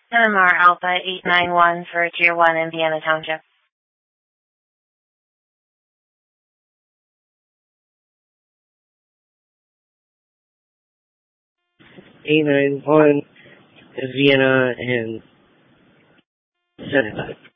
NMR Alpha 891 for Tier 1 Indiana Township. A91 Vienna and 75.